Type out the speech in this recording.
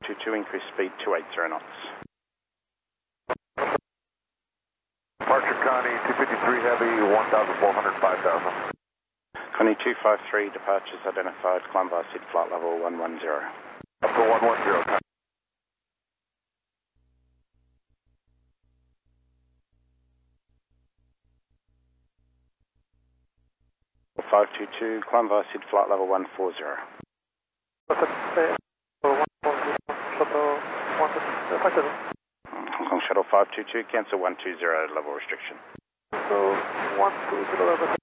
522, increase speed 280 knots. Departure Connie 253 Heavy, 1,400, 5,000. Connie 253, departures identified, climb via seat flight level 110. Up to 110, Connie. 522, climb via seat flight level 140. Hong Kong Shuttle 522, cancel 120 level restriction. So 120 level.